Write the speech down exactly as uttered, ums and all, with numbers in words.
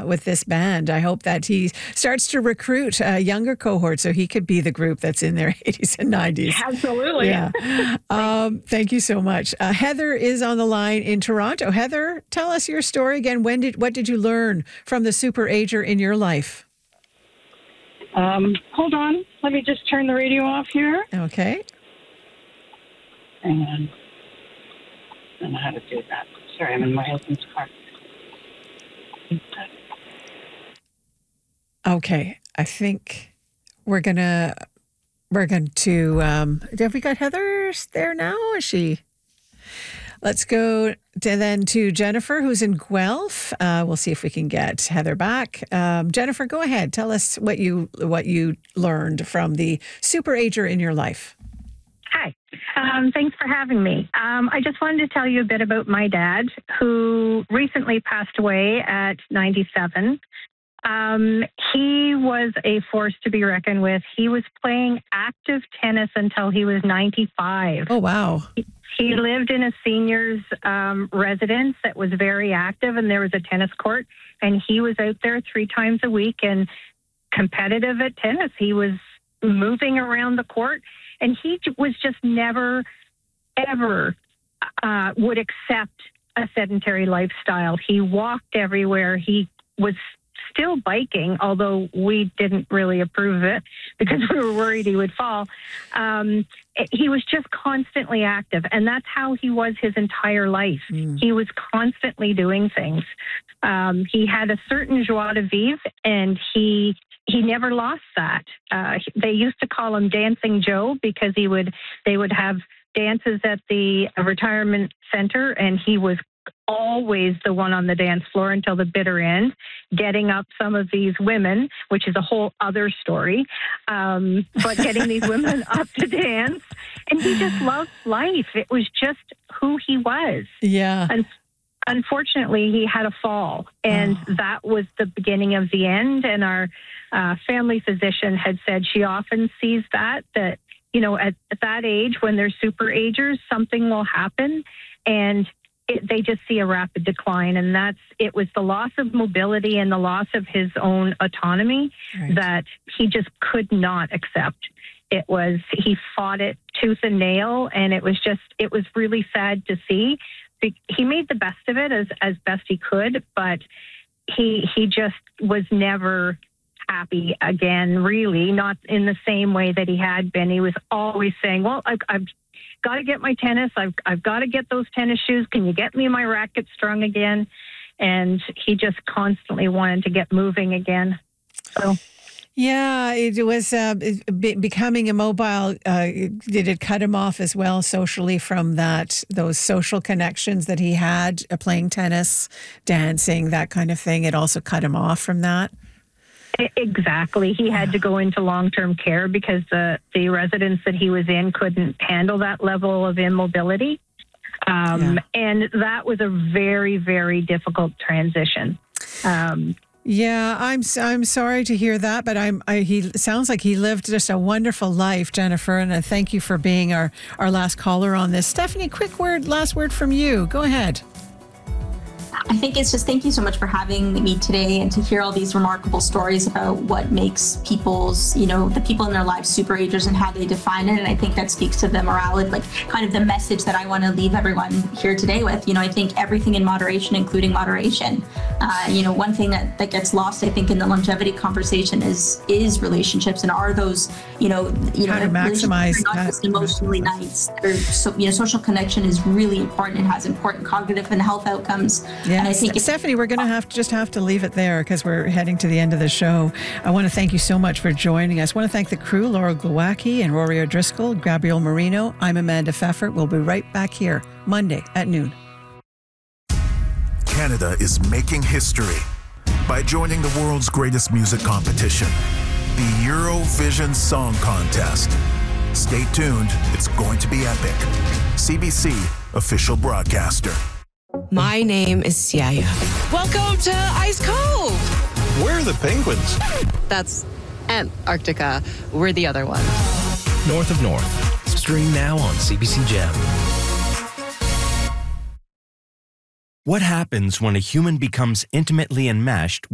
with this band. I hope that he starts to recruit a younger cohort so he could be the group that's in their eighties and nineties. Absolutely. Yeah. um, thank you so much. Uh, Heather is on the line in Toronto. Heather, tell us your story again. When did what did you learn from the super ager in your life? Um, hold on. Let me just turn the radio off here. Okay. And I don't know how to do that. Sorry, I'm in my husband's car. Okay. I think we're gonna we're going to um, have we got Heather there now? Is she? Let's go to then to Jennifer, who's in Guelph. Uh, we'll see if we can get Heather back. Um, Jennifer, go ahead. Tell us what you what you learned from the super ager in your life. Hi. Um, thanks for having me. Um, I just wanted to tell you a bit about my dad, who recently passed away at ninety-seven. Um, he was a force to be reckoned with. He was playing active tennis until he was ninety-five. Oh, wow. He, he lived in a senior's um, residence that was very active, and there was a tennis court, and he was out there three times a week and competitive at tennis. He was moving around the court, and he was just never, ever uh, would accept a sedentary lifestyle. He walked everywhere. He was still biking, although we didn't really approve of it because we were worried he would fall. Um, he was just constantly active, and that's how he was his entire life. Mm. He was constantly doing things. Um, he had a certain joie de vivre, and he he never lost that. Uh, they used to call him Dancing Joe because he would they would have dances at the retirement center, and he was always the one on the dance floor until the bitter end, getting up some of these women, which is a whole other story, um, but getting these women up to dance. And he just loved life. It was just who he was. Yeah. And unfortunately, he had a fall, and oh. that was the beginning of the end. And our uh, family physician had said she often sees that, that, you know, at, at that age, when they're super agers, something will happen. And It, they just see a rapid decline, and that's it was the loss of mobility and the loss of his own autonomy right. that he just could not accept. It was he fought it tooth and nail, and it was just it was really sad to see. He made the best of it as as best he could, but he he just was never happy again. Really, not in the same way that he had been. He was always saying, "Well, I, I've." got to get my tennis. I've I've got to get those tennis shoes. Can you get me my racket strung again?" And he just constantly wanted to get moving again. So, yeah, it was uh, be, becoming immobile. Uh, did it cut him off as well socially from that those social connections that he had, uh, playing tennis, dancing, that kind of thing? It also cut him off from that. Exactly. He had to go into long-term care because the, the residence that he was in couldn't handle that level of immobility. Um, yeah. And that was a very, very difficult transition. Um, yeah, I'm I'm sorry to hear that, but I'm I, he sounds like he lived just a wonderful life, Jennifer, and I thank you for being our, our last caller on this. Stephanie, quick word, last word from you. Go ahead. I think it's just thank you so much for having me today and to hear all these remarkable stories about what makes people's, you know, the people in their lives super agers and how they define it. And I think that speaks to the morality, like kind of the message that I want to leave everyone here today with. You know, I think everything in moderation, including moderation. Uh, you know, one thing that, that gets lost, I think, in the longevity conversation is is relationships, and are those, you know, you how know, to maximize not that, just emotionally nice. Or so, you know, social connection is really important. It has important cognitive and health outcomes. Yeah. And I think Stephanie, we're going to have to just have to leave it there because we're heading to the end of the show. I want to thank you so much for joining us. I want to thank the crew, Laura Glowacki and Rory O'Driscoll, Gabrielle Marino. I'm Amanda Pfeffer. We'll be right back here Monday at noon. Canada is making history by joining the world's greatest music competition, the Eurovision Song Contest. Stay tuned. It's going to be epic. C B C official broadcaster. My name is Siaya. Welcome to Ice Cove. Where are the penguins? That's Antarctica. We're the other one. North of North. Stream now on C B C Gem. What happens when a human becomes intimately enmeshed